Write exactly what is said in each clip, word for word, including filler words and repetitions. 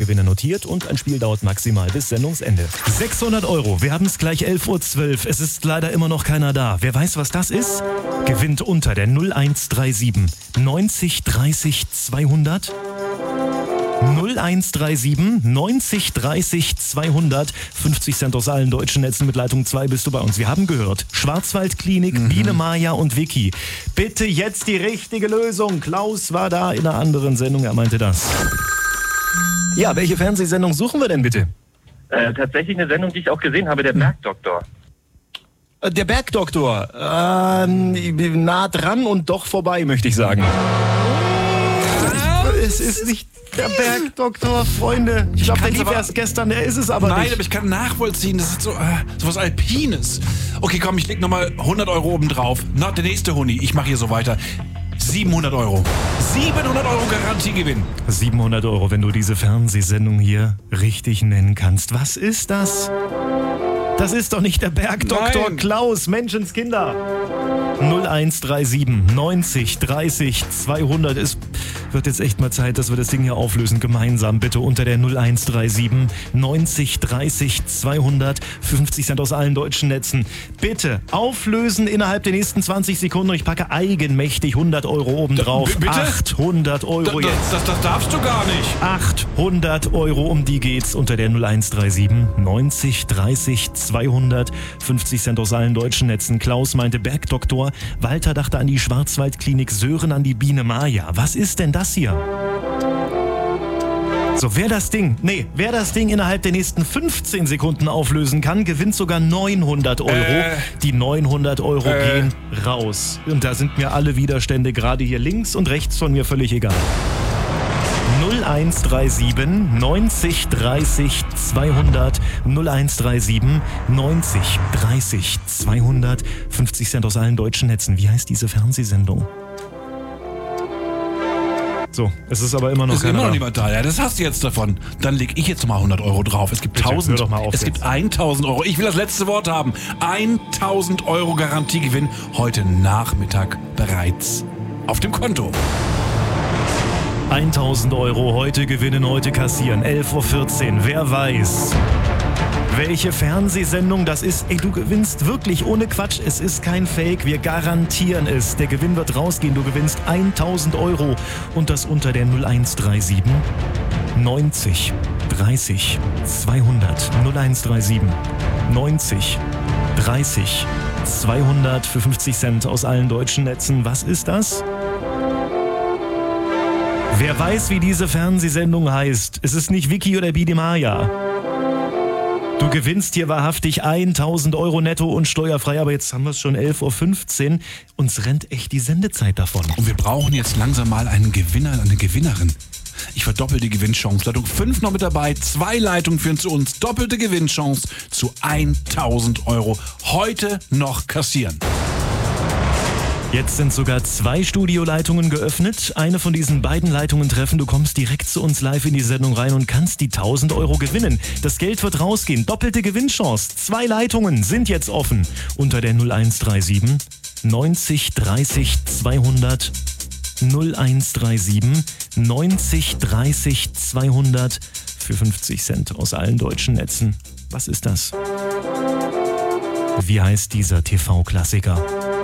Gewinne notiert und ein Spiel dauert maximal bis Sendungsende. sechshundert Euro, wir haben es gleich elf Uhr zwölf. Es ist leider immer noch keiner da. Wer weiß, was das ist? Gewinnt unter der null eins drei sieben neunzig dreißig zweihundert. null eins drei sieben neunzig dreißig zweihundert. fünfzig Cent aus allen deutschen Netzen. Mit Leitung zwei bist du bei uns. Wir haben gehört, Schwarzwaldklinik, mhm. Biene Maya und Vicky. Bitte jetzt die richtige Lösung. Klaus war da in einer anderen Sendung, er meinte das. Ja, welche Fernsehsendung suchen wir denn bitte? Äh, tatsächlich eine Sendung, die ich auch gesehen habe, der Bergdoktor. Der Bergdoktor. Ähm, nah dran und doch vorbei, möchte ich sagen. Es ist nicht der Bergdoktor, Freunde. Ich glaube, der lief erst gestern, der ist es aber Nein, nicht. aber ich kann nachvollziehen, das ist so, äh, so was Alpines. Okay, komm, ich leg nochmal hundert Euro oben drauf. Na, der nächste Huni, ich mache hier so weiter. siebenhundert Euro. siebenhundert Euro Garantiegewinn. siebenhundert Euro, wenn du diese Fernsehsendung hier richtig nennen kannst. Was ist das? Das ist doch nicht der Bergdoktor Nein. Klaus, Menschenskinder. null eins drei sieben neunzig dreißig zweihundert. Es wird jetzt echt mal Zeit, dass wir das Ding hier auflösen. Gemeinsam bitte unter der null eins drei sieben neunzig dreißig zweihundert. fünfzig Cent aus allen deutschen Netzen. Bitte auflösen innerhalb der nächsten zwanzig Sekunden. Ich packe eigenmächtig hundert Euro oben drauf. B- bitte? achthundert Euro Da- jetzt. Das, das, das darfst du gar nicht. achthundert Euro, um die geht's unter der null eins drei sieben neunzig dreißig zweihundert. fünfzig Cent aus allen deutschen Netzen. Klaus meinte Bergdoktor. Walter dachte an die Schwarzwaldklinik, Sören an die Biene Maya. Was ist denn das hier? So, wer das Ding, nee, wer das Ding innerhalb der nächsten fünfzehn Sekunden auflösen kann, gewinnt sogar neunhundert Euro. Äh, die neunhundert Euro äh. gehen raus. Und da sind mir alle Widerstände gerade hier links und rechts von mir völlig egal. null eins drei sieben neunzig dreißig zweihundert. null eins drei sieben neunzig dreißig zweihundert. fünfzig Cent aus allen deutschen Netzen. Wie heißt diese Fernsehsendung? So, es ist aber immer noch Ist immer noch da. niemand da. Ja, das hast du jetzt davon. Dann leg ich jetzt mal hundert Euro drauf. Es gibt Bitte, tausend. hör doch mal auf es jetzt. gibt tausend Euro. Ich will das letzte Wort haben. tausend Euro Garantiegewinn heute Nachmittag bereits auf dem Konto. tausend Euro heute gewinnen, heute kassieren. elf Uhr vierzehn. Wer weiß, welche Fernsehsendung das ist? Ey, du gewinnst wirklich ohne Quatsch. Es ist kein Fake. Wir garantieren es. Der Gewinn wird rausgehen. Du gewinnst tausend Euro. Und das unter der null eins drei sieben neunzig dreißig zweihundert. null eins drei sieben neunzig dreißig zweihundert für fünfzig Cent aus allen deutschen Netzen. Was ist das? Wer weiß, wie diese Fernsehsendung heißt, es ist nicht Vicky oder Biene Maya. Du gewinnst hier wahrhaftig tausend Euro netto und steuerfrei, aber jetzt haben wir es schon elf Uhr fünfzehn. Uns rennt echt die Sendezeit davon. Und wir brauchen jetzt langsam mal einen Gewinner, eine Gewinnerin. Ich verdoppel die Gewinnchance. Leitung fünf noch mit dabei. Zwei Leitungen führen zu uns. Doppelte Gewinnchance zu tausend Euro. Heute noch kassieren. Jetzt sind sogar zwei Studioleitungen geöffnet. Eine von diesen beiden Leitungen treffen. Du kommst direkt zu uns live in die Sendung rein und kannst die tausend Euro gewinnen. Das Geld wird rausgehen. Doppelte Gewinnchance. Zwei Leitungen sind jetzt offen. Unter der null eins drei sieben neunzig dreißig zweihundert. null eins drei sieben neunzig dreißig zweihundert für fünfzig Cent aus allen deutschen Netzen. Was ist das? Wie heißt dieser T V-Klassiker?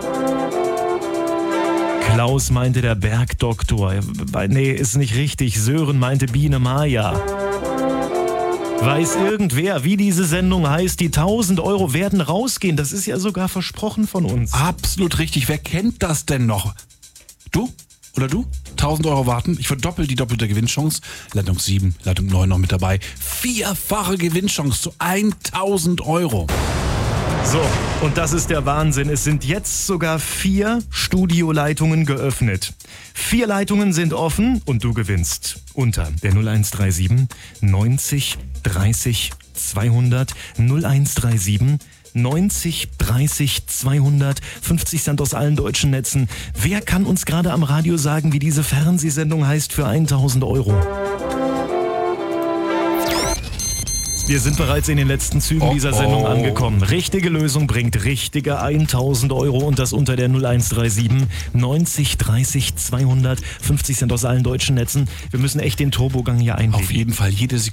Klaus meinte der Bergdoktor. Nee, ist nicht richtig. Sören meinte Biene Maya. Weiß irgendwer, wie diese Sendung heißt? Die tausend Euro werden rausgehen. Das ist ja sogar versprochen von uns. Absolut richtig. Wer kennt das denn noch? Du? Oder du? tausend Euro warten. Ich verdoppel die doppelte Gewinnchance. Leitung sieben, Leitung neun noch mit dabei. Vierfache Gewinnchance zu tausend Euro. So, und das ist der Wahnsinn. Es sind jetzt sogar vier Studioleitungen geöffnet. Vier Leitungen sind offen und du gewinnst unter der null eins drei sieben neunzig dreißig zweihundert. null eins drei sieben neunzig dreißig zweihundert. fünfzig Cent aus allen deutschen Netzen. Wer kann uns gerade am Radio sagen, wie diese Fernsehsendung heißt für tausend Euro? Wir sind bereits in den letzten Zügen oh, dieser Sendung oh. angekommen. Richtige Lösung bringt richtige tausend Euro und das unter der null eins drei sieben neunzig dreißig zweihundert. fünfzig Cent aus allen deutschen Netzen. Wir müssen echt den Turbogang hier einlegen. Auf jeden Fall jede Sekunde.